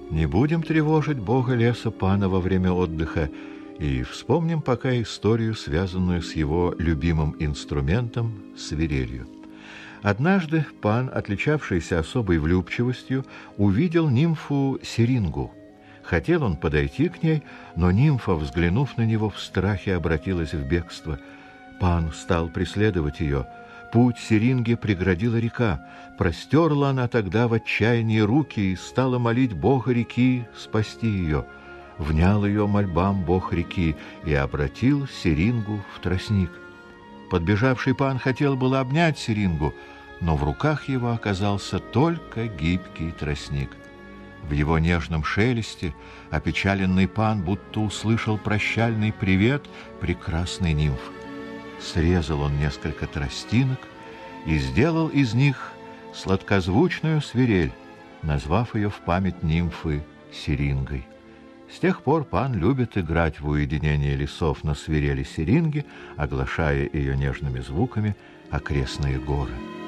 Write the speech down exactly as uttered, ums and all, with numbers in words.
Не будем тревожить бога леса пана во время отдыха и вспомним пока историю, связанную с его любимым инструментом — свирелью. Однажды пан, отличавшийся особой влюбчивостью, увидел нимфу Серингу. Хотел он подойти к ней, но нимфа, взглянув на него, в страхе обратилась в бегство. Пан стал преследовать ее. Путь Серинге преградила река. Простерла она тогда в отчаянии руки и стала молить бога реки спасти ее. Внял ее мольбам бог реки и обратил Серингу в тростник. Подбежавший пан хотел было обнять Серингу, но в руках его оказался только гибкий тростник. В его нежном шелесте опечаленный пан будто услышал прощальный привет прекрасной нимфы. Срезал он несколько тростинок и сделал из них сладкозвучную свирель, назвав ее в память нимфы Серингой. С тех пор пан любит играть в уединении лесов на свирели Серинги, оглашая ее нежными звуками окрестные горы.